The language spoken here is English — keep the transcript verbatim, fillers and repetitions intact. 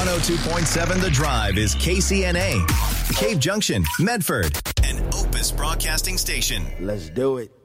one oh two point seven The Drive is K C N A, Cave Junction, Medford, and Opus Broadcasting Station. Let's do it.